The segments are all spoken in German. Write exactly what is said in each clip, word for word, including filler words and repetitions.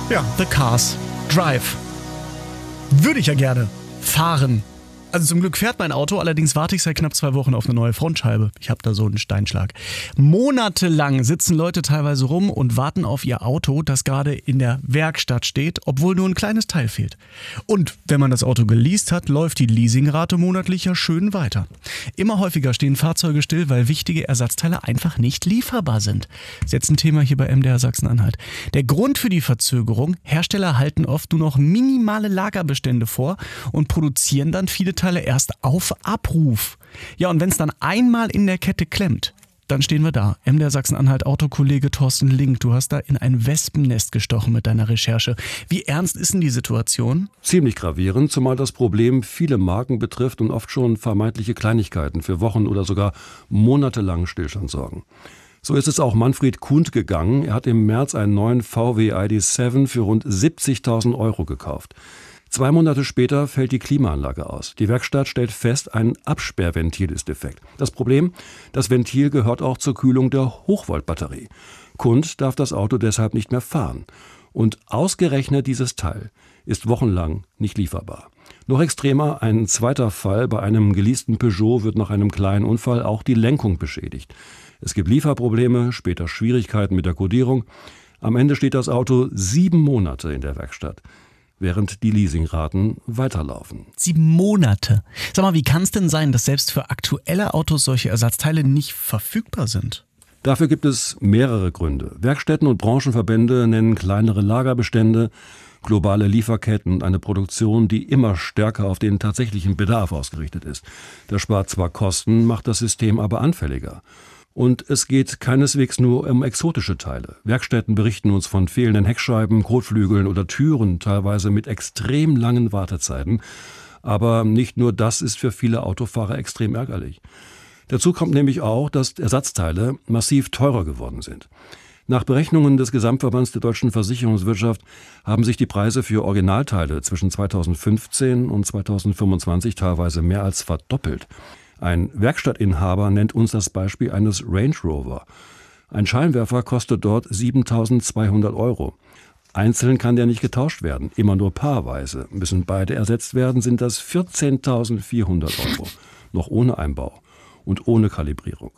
Ja, The Cars Drive. Würde ich ja gerne fahren. Also zum Glück fährt mein Auto, allerdings warte ich seit knapp zwei Wochen auf eine neue Frontscheibe. Ich habe da so einen Steinschlag. Monatelang sitzen Leute teilweise rum und warten auf ihr Auto, das gerade in der Werkstatt steht, obwohl nur ein kleines Teil fehlt. Und wenn man das Auto geleast hat, läuft die Leasingrate monatlich ja schön weiter. Immer häufiger stehen Fahrzeuge still, weil wichtige Ersatzteile einfach nicht lieferbar sind. Das ist jetzt ein Thema hier bei M D R Sachsen-Anhalt. Der Grund für die Verzögerung: Hersteller halten oft nur noch minimale Lagerbestände vor und produzieren dann viele Teile erst auf Abruf. Ja, und wenn es dann einmal in der Kette klemmt, dann stehen wir da. M D R Sachsen-Anhalt Autokollege Thorsten Link, du hast da in ein Wespennest gestochen mit deiner Recherche. Wie ernst ist denn die Situation? Ziemlich gravierend, zumal das Problem viele Marken betrifft und oft schon vermeintliche Kleinigkeiten für Wochen oder sogar monatelangen Stillstand sorgen. So ist es auch Manfred Kuhnt gegangen. Er hat im März einen neuen V W I D sieben für rund siebzigtausend Euro gekauft. Zwei Monate später fällt die Klimaanlage aus. Die Werkstatt stellt fest, ein Absperrventil ist defekt. Das Problem: Das Ventil gehört auch zur Kühlung der Hochvoltbatterie. Kuhnt darf das Auto deshalb nicht mehr fahren. Und ausgerechnet dieses Teil ist wochenlang nicht lieferbar. Noch extremer: Ein zweiter Fall: Bei einem geleasten Peugeot wird nach einem kleinen Unfall auch die Lenkung beschädigt. Es gibt Lieferprobleme, später Schwierigkeiten mit der Kodierung. Am Ende steht das Auto sieben Monate in der Werkstatt, während die Leasingraten weiterlaufen. Sieben Monate. Sag mal, wie kann es denn sein, dass selbst für aktuelle Autos solche Ersatzteile nicht verfügbar sind? Dafür gibt es mehrere Gründe. Werkstätten und Branchenverbände nennen kleinere Lagerbestände, globale Lieferketten und eine Produktion, die immer stärker auf den tatsächlichen Bedarf ausgerichtet ist. Das spart zwar Kosten, macht das System aber anfälliger. Und es geht keineswegs nur um exotische Teile. Werkstätten berichten uns von fehlenden Heckscheiben, Kotflügeln oder Türen, teilweise mit extrem langen Wartezeiten. Aber nicht nur das ist für viele Autofahrer extrem ärgerlich. Dazu kommt nämlich auch, dass Ersatzteile massiv teurer geworden sind. Nach Berechnungen des Gesamtverbands der deutschen Versicherungswirtschaft haben sich die Preise für Originalteile zwischen zweitausendfünfzehn und zweitausendfünfundzwanzig teilweise mehr als verdoppelt. Ein Werkstattinhaber nennt uns das Beispiel eines Range Rover. Ein Scheinwerfer kostet dort siebentausendzweihundert Euro. Einzeln kann der nicht getauscht werden, immer nur paarweise. Müssen beide ersetzt werden, sind das vierzehntausendvierhundert Euro. Noch ohne Einbau und ohne Kalibrierung.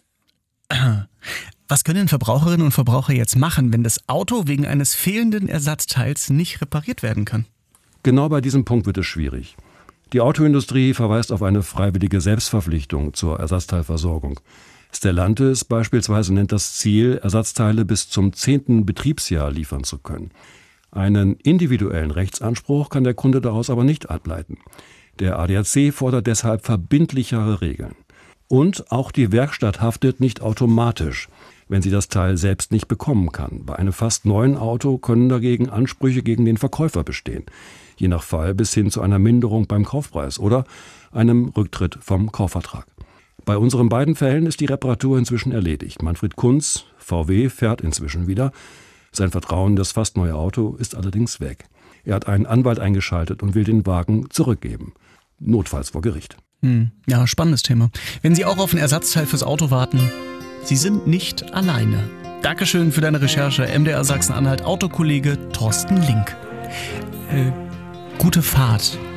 Was können Verbraucherinnen und Verbraucher jetzt machen, wenn das Auto wegen eines fehlenden Ersatzteils nicht repariert werden kann? Genau bei diesem Punkt wird es schwierig. Die Autoindustrie verweist auf eine freiwillige Selbstverpflichtung zur Ersatzteilversorgung. Stellantis beispielsweise nennt das Ziel, Ersatzteile bis zum zehnten Betriebsjahr liefern zu können. Einen individuellen Rechtsanspruch kann der Kunde daraus aber nicht ableiten. Der A D A C fordert deshalb verbindlichere Regeln. Und auch die Werkstatt haftet nicht automatisch, wenn sie das Teil selbst nicht bekommen kann. Bei einem fast neuen Auto können dagegen Ansprüche gegen den Verkäufer bestehen. Je nach Fall bis hin zu einer Minderung beim Kaufpreis oder einem Rücktritt vom Kaufvertrag. Bei unseren beiden Fällen ist die Reparatur inzwischen erledigt. Manfred Kuhnt, V W, fährt inzwischen wieder. Sein Vertrauen in das fast neue Auto ist allerdings weg. Er hat einen Anwalt eingeschaltet und will den Wagen zurückgeben. Notfalls vor Gericht. Hm, ja, spannendes Thema. Wenn Sie auch auf ein Ersatzteil fürs Auto warten, Sie sind nicht alleine. Dankeschön für deine Recherche, M D R Sachsen-Anhalt Autokollege Thorsten Link. Äh, gute Fahrt.